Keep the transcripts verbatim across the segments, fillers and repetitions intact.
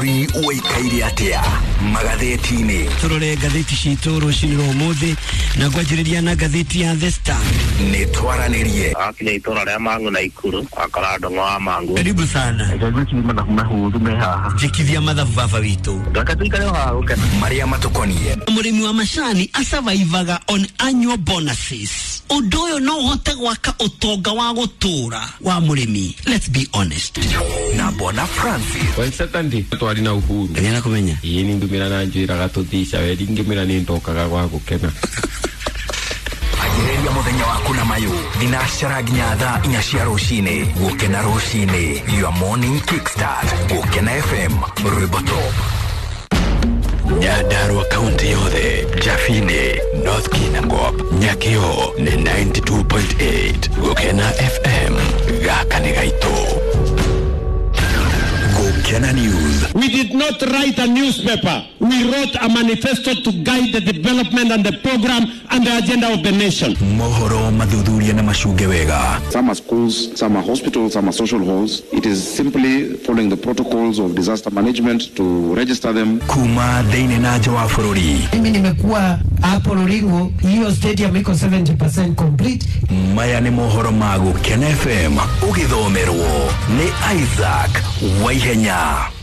Bururi uikairi atia magatheti-ini turore gatheti citu rucini rwa umuthi na ngwanjiriria na gatheti ya The Star ni twaranirie akile itora ria mangu na ikuru akara ndongo wa mangu karibu sana ndio mathabu mahudu me haha jikithia mathabu baba witu ndakatuika leo haha ukena maria matukonie murimi wa macani asavaivaga on annual bonuses udoyo no hote gwaka utonga wa gutura wa murimi. Let's be honest. na Bwana Francis kwa Saturday twari na uhuru ndena kumenya iyi ni ndumira na njira gatuthisha we ringimira ni ndokaga gwa gukena agireria muthenya waku na mayu thinacara nginya thaa inya cia rucini gukena rucini your morning kickstart gukena F M rwimbo top Nyandarua County yothe Jafine North Kinangop Nyakio ni ninety-two point eight gukena F M gaka ni gaito Gukena News. We did not write a newspaper. We wrote a manifesto to guide the development and the program and the agenda of the nation. Mohoro madhudhuria na mashuge wega. Some are schools, some are hospitals, some are social halls. It is simply following the protocols of disaster management to register them. Kuma deine na jawa furori. Mimi nimekuwa hapo Ruringo, hiyo stadium iko seventy percent complete. Maya ni mohoro magu Gukena F M. Ugithomerwo ni Isaac Waihenya.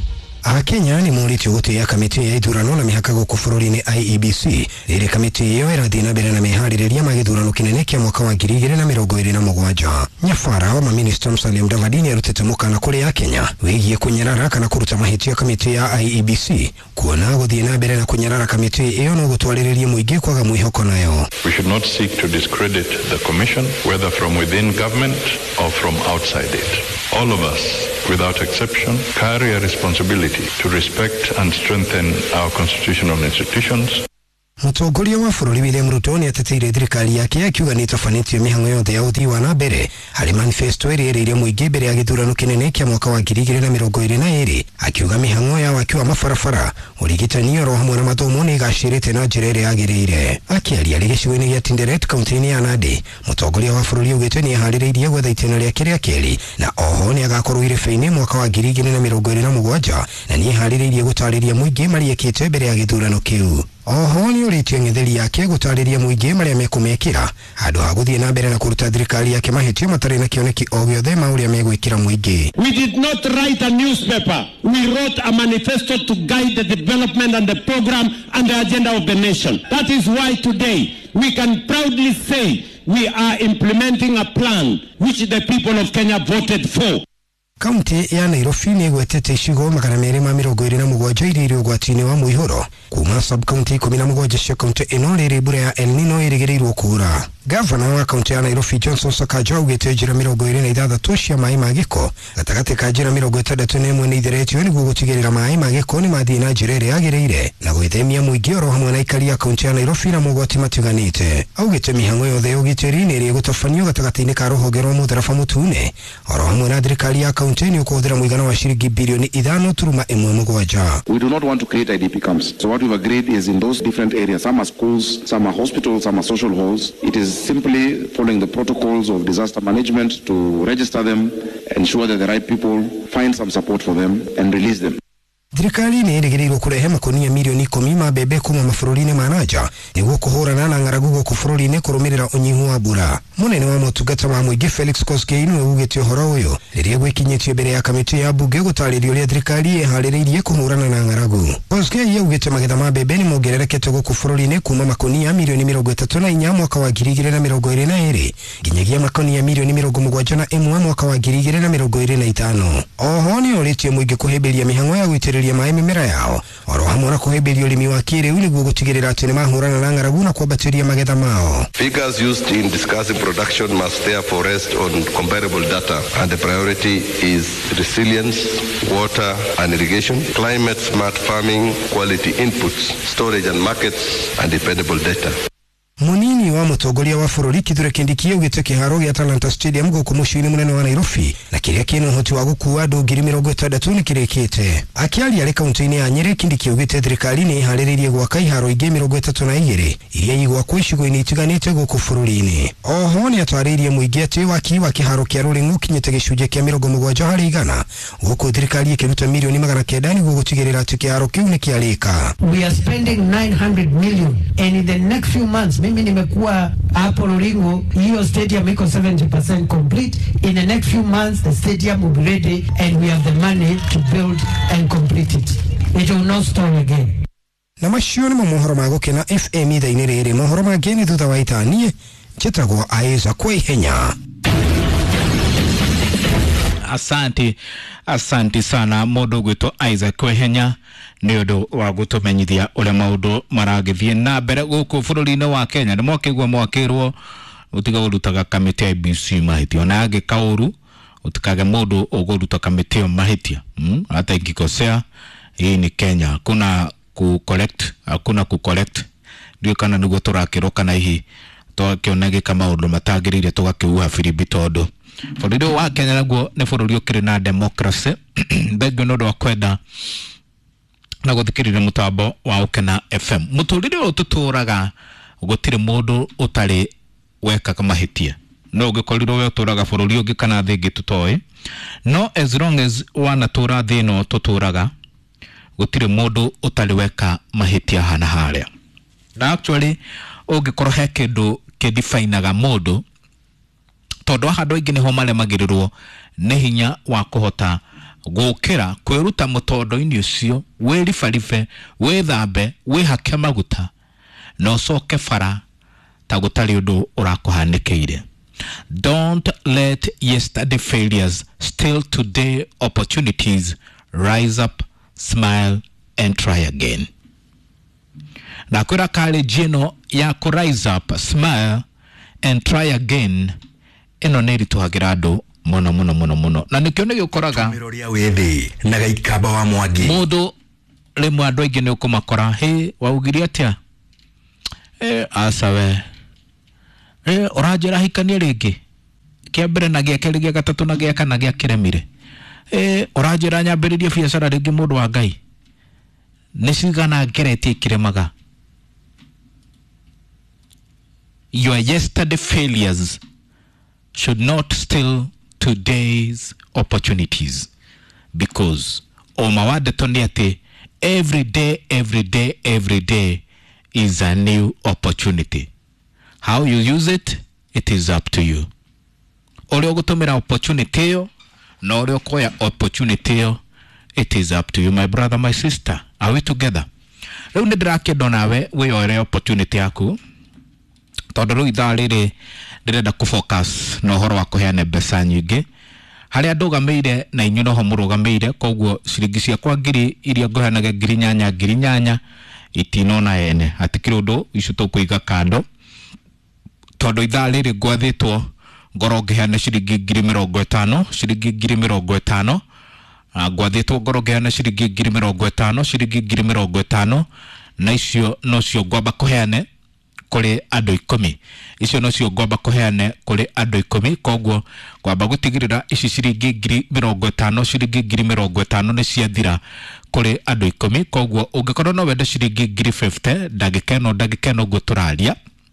Akenya ni muriti wote ya kamiti ya ithurano na mihaka guku bururi-ini I E B C iri kamiti iyo irathii na mbere na mihaririria ma githurano kinene kia mwaka wa ngiri igiri na mirongo iri na mugwanja. Nyafara wa maminista Musalia Mudavadi ni arutite mukana kuri Akenya wigie kunyarara kana kuruta mahitia kamiti ya I E B C kuona guthii na mbere na kunyarara kamiti iyo no gutwariririe muingi kwaga mwihoko nayo. We should not seek to discredit the commission whether from within government or from outside it. All of us, without exception, carry a responsibility to respect and strengthen our constitutional institutions. Mutongoria wa bururi William Ruto ni ateteire thirikari yake akiuga ni tafanitio mihango yothe ya uthii wa na mbere hari manifesto iriiriire muingi mbere ya githurano kinene kia mwaka wa ngiri igiri na mirongo iri na iri akiuga mihango ya waki wa mabarabara urigitani oro hamwe na mathomo ni igacirite na njira iria yagiriire. Akiaria gicigo-ini gia Tinderet kaunti-ini ya Nandi, mutongoria wa bururi ugite ni ahaririirie gwetha itena riake ria keri na oho ni agakorwo irebe-ini mwaka wa ngiri igiri na mirongo iri na mugwanja na ni ahaririirie gutariria muingi mariekite mbere ya githurano kiu. Oho ni uritio ngetheri yake gutariria muingi maria mekumekira handu ha guthii na mbere na kuruta thirikari yake mahitio matari na kioneki o giothe ma uria megwikira muingi. We did not write a newspaper. We wrote a manifesto to guide the development and the program and the agenda of the nation. That is why today we can proudly say we are implementing a plan which the people of Kenya voted for. Kaunti ya Nairobi ni gwetete icigo magana meri ma mirongo iri na mugwanja iria iri ugwati-ini wa muihuro kuma sub-county ikumi na mugwanja cia kaunti ino riri mbura ya El Nino irigirirwo kuura. Gavana wa kaunti ya Nairobi Johnson Sakaja augite njira mirongo iri na ithathatu cia mai ma giko gatagati ka njira mirongo itandatu na imwe ni itheretio niguo gutigirira mai ma giko ni mathii na njira iria yagiriire na gwithemia muingi oro hamwe na ikari ya kaunti ya Nairobi na mugwati matiganite. Augite mihango yothe ya ugitiri ni iri gutafanio gatagati-ini ka ruhonge rwa mutharaba mutune oro hamwe na thirikari ya kaunti ni ukuhuthira muigana wa ciringi bilioni ithano turuma imwe mugwanja. We do not want to create I D P camps. So what we've agreed is in those different areas, some are schools, some are hospitals, some are social halls. It is simply following the protocols of disaster management to register them, ensure that the right people find some support for them and release them. Thirikari ni irigirirwo kurehe makonia milioni ikumi ma mbembe kuma mabũrũri-inĩ ma nanja niguo kũhũrana na ng'aragu gũkũ bũrũri-inĩ kũrũmĩrĩra ũnyihu wa mbura. Munene wa motungata ma mũingĩ Felix Koskei niwe ugĩte ũhoro ũyũ rĩrĩa gwĩkinyĩtio mbere ya kamĩtĩ ya mbunge gũtarĩria ũrĩa thirikari ĩharĩrĩirie kũhũrana na ng'aragu. Koskei augĩte magetha ma mbembe nĩ mongererekete gũkũ bũrũri-inĩ kuma makonia milioni mirongo ĩtatũ na inya mwaka wa ngiri igĩrĩ na mĩrongo ĩrĩ na ĩrĩ nginyagia makonia milioni mirongo mũgwanja na ĩmwe mwaka wa ngiri igĩrĩ na mĩrongo ĩrĩ na ithano. Oho nĩ ũrĩtie mũingĩ kũhĩmbĩria mĩhang'o ya gũitĩrĩria maĩ mĩmera yao oro hamwe na kuhĩmbĩria ũrĩmi wa kĩrĩu nĩguo gũtigĩrĩra atĩ nĩ mahũrana na ng'aragu na kwambatĩria magetha mao. Figures used in discussing production must therefore rest on comparable data, and the priority is resilience, water and irrigation, climate smart farming, quality inputs, storage and markets, and dependable data. Munini wa mutongoria wa bururi Kithure Kindiki ugite kiharo gya Talanta Stadium guku mucini munene wa Nairobi na kiria kina hoti wa gukua andu ngiri mirongo itandatu ni kirikite. Akiaria ari kaunti-ini ya Nyeri, Kindiki ugite thirikari ni ihariririe gwaka iharo ingi mirongo itatu na igiri iria igwakwo icigo-ini itiganite guku bururi-ini. Oho ni atwaririe muingi ati waki wa kiharo kia Ruringu kinyite gicunje kia mirongo mugwanja hari igana guku thirikari ikiruta milioni magana kenda ni gugutigirira ati kiharo kiu ni kiarika. We are spending nine hundred million and in the next few months mimi nimekuwa hapo Ruringu, hiyo stadium iko seventy percent complete. In the next few months the stadium will be ready and we have the money to build and complete it. It will not stall again. Na macio ni mohoro ma gukena F M itha-ini riri. Mohoro mangĩ ni thutha wa itanie njĩtagwo Aiza kwa ihenya. Asante, asante sana mundu gwitwo Isaac Kwehenya ni undu wa gutumenyithia uria maundu maragithie na mbere guku bururi-ini wa Kenya. Ni mwakigwa mwakirwo utiga urutaga kamiti ya I B C mahitia na age kauru utikage mundu uguruta kamiti ya mahitia mm? hata ikikosea. Hii ni Kenya, kuna ku collect, hakuna ku collect. Ndio kana niguo turakirwo kana hihi twakionege kama maundu matagirire tugakiuha firibi tondu bururi wa Kenya naguo ni bururi ukiri na democracy. Thengio no ndo kwenda na guthikirira mutambo wa Ukena F M. Muturire ututuraga gutire mundu utari weka kama hitia. No ugikoriro we uturaga bururi ungi kana thingi tutoi. No as long as wana tura thino tuturaga gutire mundu utari weka mahitia hana haria. Na actually ugikorwo he kindu kidifainaga mundu tondu handu ingi niho male magirirwo ni hinya wa kuhota gukira kwiruta mutondo-ini ucio wiribaribe withambe wihake maguta no coke bara ta gutari undu urakuhanikeire. Don't let yesterday failures steal today opportunities. Rise up, smile and try again. Na kwira kale jino ya ku rise up, smile and try again eno neri tuhagira andu muno muno muno muno na nikio ne gikoraga miroria wethi na gaikaba wa Mwangi mundu rimwe andu aingi ni ukumakora he waugiria atia eh asawe eh urajira hikania ringi kia mbere na gia keri gia gatatu na gia kana gia kiremire eh urajira nyambiririe biashara ringi mundu wa Ngai nishigana ngereti kiremaga. Your yesterday failures should not steal today's opportunities, because omawade toniate every day every day every day is a new opportunity. How you use it, it is up to you. Olio gutumira opportunity yo na olio koya opportunity yo, it is up to you. My brother, my sister, are we together? Leo ndirake donawe we ore opportunity yaku tondu ithaa riri ndirenda ku focus no horo wa kuheana mbeca nyingi haria ndugameire na inyu no ho murugameire koguo ciringi cia kwa ngiri iria nguheanaga ngiri nyanya ngiri nyanya itinona ene hatikiri undu icio tukuiga kando tondu ithaa riri ngwathitwo ngoro ngiheana ciringi ngiri mirongo itano ciringi ngiri mirongo itano ngwathitwo ngoro ngiheana ciringi ngiri mirongo itano ciringi ngiri mirongo itano na icio no cio ngwamba kuheane kuri andu ikumi icio no cio ngwamba kuheane kuri andu ikumi koguo ngwamba gutigirira ici ciringi ngiri mirongo itano ciringi ngiri mirongo itano ni ciathira kuri andu ikumi koguo ungikorwo no wende ciringi ngiri fifty ndagikeno ndagikeno guturaria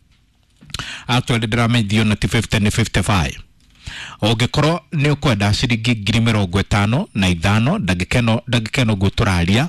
actually ndirameithio na ti fifty ni fifty-five. Ungikorwo ni ukwenda ciringi ngiri mirongo itano na ithano ndagikeno ndagikeno guturaria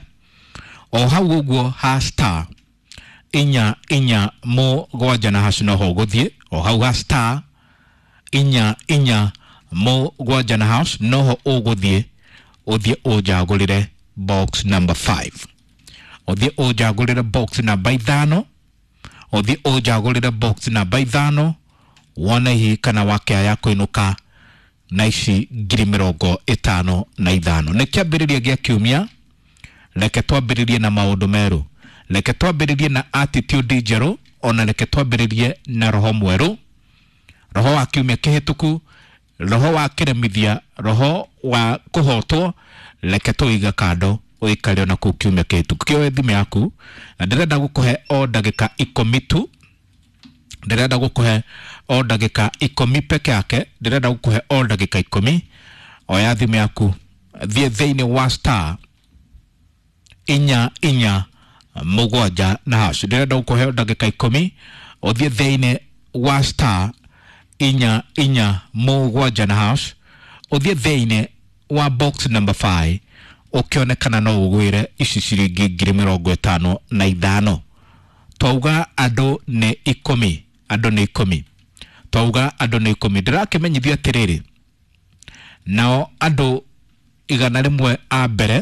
o hau uguo ha star inya inya mo gwanja na hash no ho guthie o hau ha star inya inya mo gwanja na hash no ho uguthie uthie ujagulire box number five uthie ujagulire box number ithano uthie ujagulire box number ithano wona hi kana wake yako inuka na ici ngiri mirongo itano na ithano ni kiambiriria gia kiumia leke twambiririe na maundu meru leke twambiririe na attitude njeru ona leke twambiririe na roho mweru roho wa kiumia kihituku roho wa kiremithia roho wa kuhotwo leke tuiga kando uikare na ku kiumia kihituku kio thime yaku na ndirenda gukuhe o ndagika ikumi tu ndirenda gukuhe o ndagika ikumi peke yake ndirenda gukuhe o ndagika ikumi oya thimu yaku thie thiini wa star inya inya mugwanja na hash ndirenda gukuhe o ndagika ikumi o thie thiini wa star inya inya mugwanja na hash o thie thiini wa box number five ukionekana no ugwire ici ciringi ngiri mirongo itano na ithano twauga ando ne ikumi ando ne ikumi twauga ando ne ikumi ndirakimenyithia atiriri nao ando igana rimwe a mbere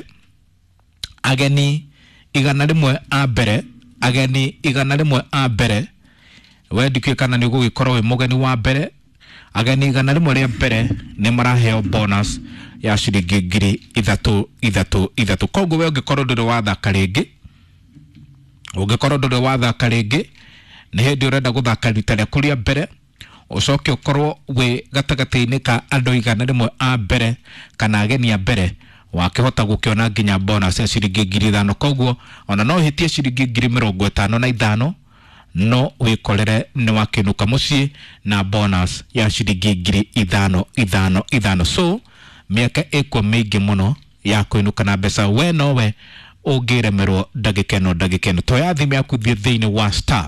ageni igana rimwe a mbere ageni igana rimwe a mbere we ndikikana ni gugikorwo wi mugeni wa mbere ageni igana rimwe ria mbere ni maraheo bonus ya ciringi ngiri ithatu ithatu ithatu koguo we ungikorwo nduri wathaka ringi ungikorwo nduri wathaka ringi ni hindi urenda guthaka rita ria kuria mbere ucoke ukorwo wi gatagati-ini ka andu igana rimwe a mbere kana ageni a mbere wakihota gukiona nginya bonus ya ciringi ngiri ithano koguo ona no hitie ciringi ngiri mirongo itano na ithano no wikorere ni wakinuka mucii na bonus ya ciringi ngiri ithano ithano ithano so miaka eko mingi muno ya kuinuka na mbeca we nowe ungiremerwo ndagika ino ndagika ino to yathi miaku thie thiini wa star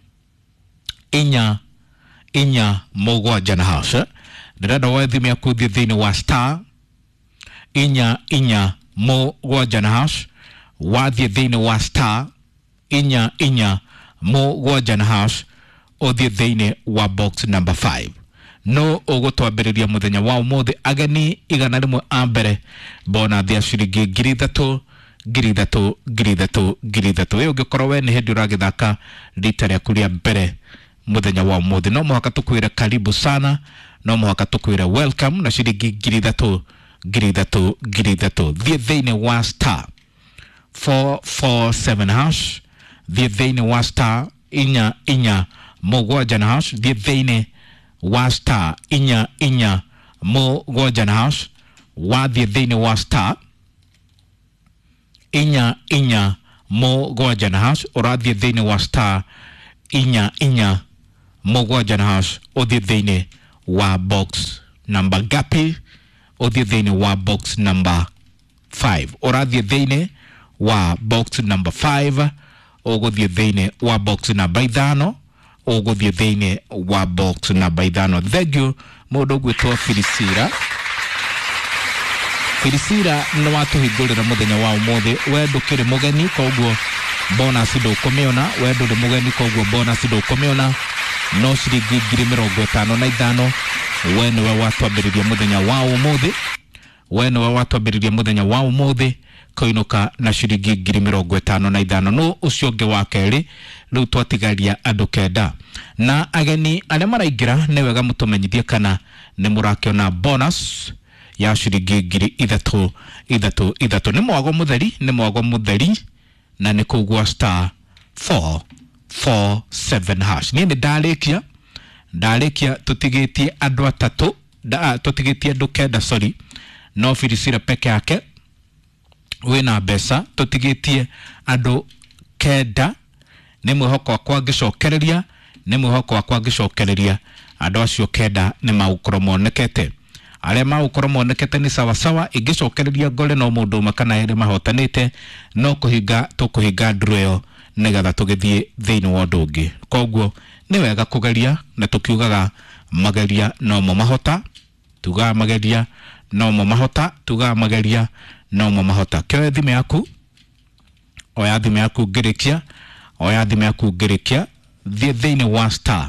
inya inya mugwanja na hash ndirenda wathi miaku thie thiini wa star inya inya mugwanja na hash wathi thiini wa star inya inya mugwanja na hash o thie thiini wa box number five no ugutwambiriria muthenya wa umuthi ageni igana rimwe a mbere bona thia ciringi ngiri ithatu ngiri ithatu ngiri ithatu ngiri ithatu we ungikorwo we ni hindi uragithaka rita riaku ria mbere muthenya wa umuthi no muhaka tukwire karibu sana no muhaka tukwire welcome na ciringi ngiri ithatu ngiri ithatu ngiri ithatu thie thiini wa star four four seven hash thie thiini wa star inya inya mugwanja na hash thie thiini wa star inya inya mugwanja na hash wathie thiini wa star inya inya mugwanja na hash urathie thiini wa star inya inya mugwanja na hash uthie thiini wa box number gapi uthie thiini wa box number five urathie thiini wa box number five uguthie thiini wa box number ithano uguthie thiini wa box number ithano thank you mundu gwitwo Filisira Filisira no watuhingurira muthenya wa umuthi we ndukiri mugeni koguo bonus ndukumiona we nduri mugeni koguo bonus ndukumiona no ciringi ngiri mirongo itano na ithano we niwe watwambiriria muthenya wa umuthi we niwe watwambiriria muthenya wa umuthi koinuka na ciringi ngiri mirongo itano na ithano no ucio ungi wa keri riu twatigaria andu kenda na ageni aria maraingira ni wega mutumenyithie kana ni murakiona bonus ya ciringi ngiri ithatu ithatu ithatu ni mwago mutheri ni mwago mutheri na ni kugwa star four four seven hash ni ndarikia ndarikia tutigitie andu atatu da tutigitie andu kenda sorry no Filisira peke yake wina mbeca tutigitie andu kenda ni mwihoko kwa ngicokereria ni mwihoko kwa ngicokereria andu acio kenda ni maukoro monekete aria maukoro monekete ni sawa sawa ingicokereria ngore no mundu makana ere mahotanite no kuhinga tukuhinga ndruyo nigatha tugithie thiini wa ndungi koguo ni wega kugeria na tukiugaga mageria no mo mahota tuga mageria no mo mahota tuga mageria no mo mahota kyo thime yaku oya thime yaku ngirikia oya thime yaku ngirikia thie thiini wa star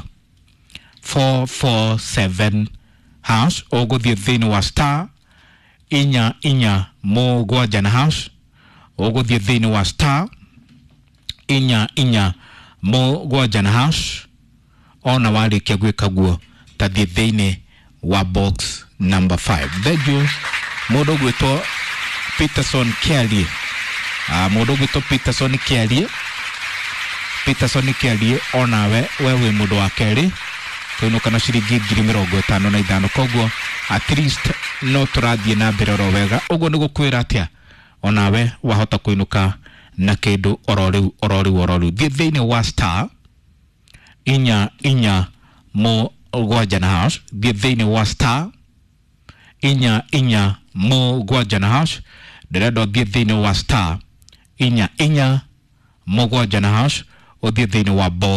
four four seven hash uguthie thiini wa star inya inya mugwanja na hash uguthie thiini wa star inya inya mugwanja na hash ona warikia gwika guo ta thie thiini wa box number five thank you mundu gwitwo Peterson Kelly ah mundu gwitwo Peterson Kelly Peterson Kelly onawe wewe mundu wa Kelly kuinuka na ciringi ngiri mirongo itano na ithano koguo at least no turathie na mbere ro wega uguo ni gukwira atia onawe wahota kuinuka na kindu ororiu ororiu ororiu thie thiini wa star inya inya mo gwaja na hash thie thini wa star inya inya mo gwaja na hash ndirenda thie thini wa star inya inya mo gwaja na hash o thie thini wa box